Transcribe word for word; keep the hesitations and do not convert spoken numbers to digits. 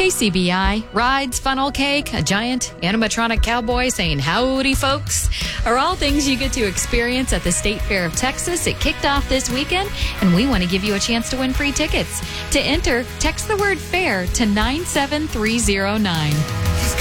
K C B I, rides, funnel cake, a giant animatronic cowboy saying howdy folks are all things you get to experience at the State Fair of Texas. It kicked off this weekend, and we want to give you a chance to win free tickets. To enter, text the word FAIR to nine seven three zero nine.